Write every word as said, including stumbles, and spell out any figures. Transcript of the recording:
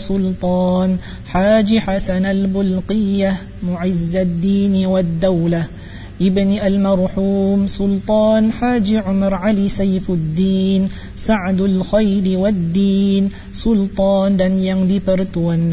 سلطان حاج حسن البلقية معز الدين والدولة ابن المرحوم سلطان حاج عمر علي سيف الدين سعد الخير والدين سلطان dan yang dipertuan